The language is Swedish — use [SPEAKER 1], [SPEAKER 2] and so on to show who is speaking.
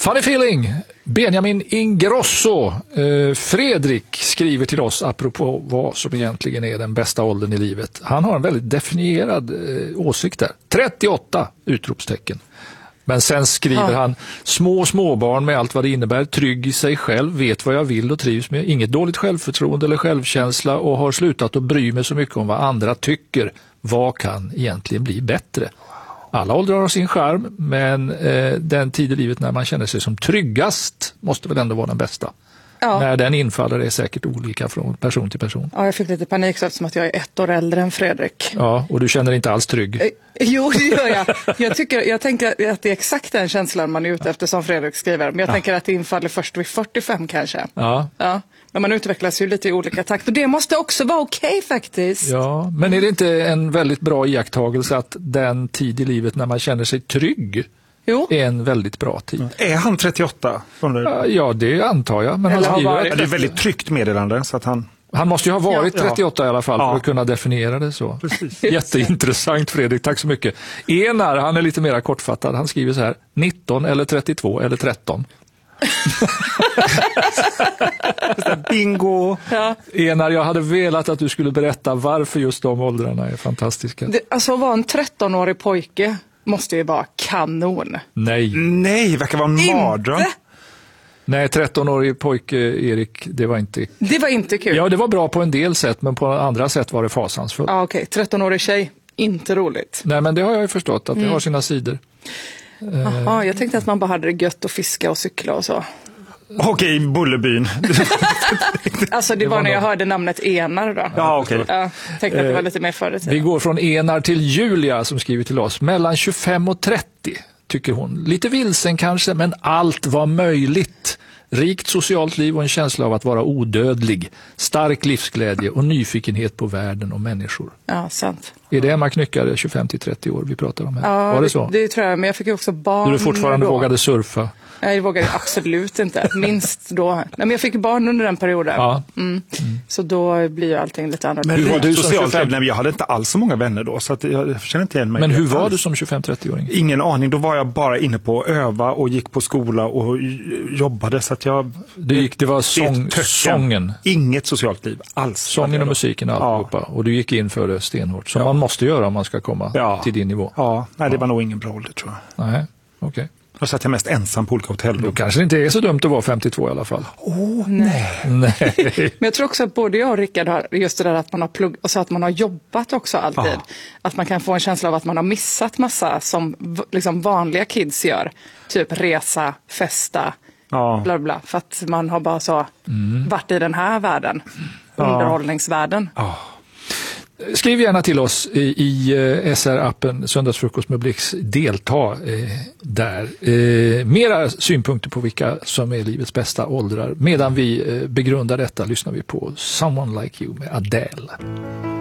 [SPEAKER 1] Funny feeling. Benjamin Ingrosso. Fredrik skriver till oss apropå vad som egentligen är den bästa åldern i livet. Han har en väldigt definierad åsikt där. 38! Utropstecken. Men sen skriver han småbarn med allt vad det innebär, trygg i sig själv, vet vad jag vill och trivs med, inget dåligt självförtroende eller självkänsla och har slutat att bry mig så mycket om vad andra tycker. Vad kan egentligen bli bättre? Alla åldrar har sin charm, men den tid i livet när man känner sig som tryggast måste väl ändå vara den bästa. Ja. När den infaller är säkert olika från person till person.
[SPEAKER 2] Ja, jag fick lite panik så eftersom att jag är 1 år äldre än Fredrik.
[SPEAKER 1] Ja, och du känner inte alls trygg?
[SPEAKER 2] Jo, det gör jag. Jag tänker att det är exakt den känslan man är ute efter som Fredrik skriver. Men jag tänker att det infaller först vid 45 kanske. Ja. Men man utvecklas ju lite i olika takt. Och det måste också vara okej faktiskt.
[SPEAKER 1] Ja, men är det inte en väldigt bra iakttagelse att den tid i livet när man känner sig trygg är en väldigt bra tid?
[SPEAKER 3] Är han 38?
[SPEAKER 1] Ja, det antar jag. Men
[SPEAKER 3] det är ett väldigt tryggt meddelande. Så att
[SPEAKER 1] han måste ju ha varit 38 i alla fall för att kunna definiera det så.
[SPEAKER 3] Precis.
[SPEAKER 1] Jätteintressant, Fredrik. Tack så mycket. Enar, han är lite mer kortfattad. Han skriver så här: 19 eller 32 eller 13.
[SPEAKER 3] Bingo!
[SPEAKER 1] Enar, jag hade velat att du skulle berätta varför just de åldrarna är fantastiska.
[SPEAKER 2] Alltså att vara en 13-årig pojke måste ju vara kanon.
[SPEAKER 3] Nej, verkar vara en mardröm.
[SPEAKER 1] Nej, 13-årig pojke, Erik, det var inte...
[SPEAKER 2] Det var inte kul.
[SPEAKER 1] Ja, det var bra på en del sätt, men på andra sätt var det fasansfullt.
[SPEAKER 2] Ja, okej. 13-årig tjej, inte roligt.
[SPEAKER 1] Nej, men det har jag ju förstått, att det har sina sidor.
[SPEAKER 2] Jaha, jag tänkte att man bara hade det gött att fiska och cykla och så.
[SPEAKER 3] Okej, Bullerbyn.
[SPEAKER 2] Alltså det var när jag hörde namnet Enar då.
[SPEAKER 3] Ja, okej.
[SPEAKER 2] Jag tänkte att det var lite mer förut.
[SPEAKER 1] Vi går från Enar till Julia som skriver till oss. Mellan 25 och 30 tycker hon. Lite vilsen kanske, men allt var möjligt. Rikt socialt liv och en känsla av att vara odödlig. Stark livsglädje och nyfikenhet på världen och människor.
[SPEAKER 2] Ja, sant.
[SPEAKER 1] Är det Emma Knyckare, 25-30 år vi pratar om här?
[SPEAKER 2] Ja,
[SPEAKER 1] var det så?
[SPEAKER 2] Det tror jag, men jag fick ju också barn.
[SPEAKER 1] Du fortfarande vågade surfa?
[SPEAKER 2] Nej, jag vågade absolut inte. Minst då. Nej, men jag fick barn under den perioden.
[SPEAKER 1] Ja.
[SPEAKER 2] Så då blir ju allting lite annorlunda.
[SPEAKER 3] Men hur var du socialt? Jag hade inte alls så många vänner då, så att jag känner inte igen mig.
[SPEAKER 1] Men hur var du som 25-30-åring?
[SPEAKER 3] Ingen aning. Då var jag bara inne på att öva och gick på skola och jobbade. Så att
[SPEAKER 1] det var sången?
[SPEAKER 3] Inget socialt liv alls.
[SPEAKER 1] Sången och musiken alltihopa. Och du gick in för det stenhårt. Som man måste göra om man ska komma till din nivå.
[SPEAKER 3] Ja, nej, det var nog ingen bra ålder tror jag.
[SPEAKER 1] Nej, okej.
[SPEAKER 3] Jag satt mest ensam på olika hotell.
[SPEAKER 1] Då kanske det inte är så dumt att vara 52 i alla fall.
[SPEAKER 3] Nej.
[SPEAKER 2] Men jag tror också att både jag och Rickard har just det där att man har och så att man har jobbat också alltid. Att man kan få en känsla av att man har missat massa som liksom vanliga kids gör. Typ resa, festa, bla bla. För att man har bara så varit i den här världen. Underhållningsvärlden.
[SPEAKER 1] Skriv gärna till oss i SR-appen Söndagsfrukost med Blix. Delta där. Mera synpunkter på vilka som är livets bästa åldrar. Medan vi begrundar detta lyssnar vi på Someone Like You med Adele.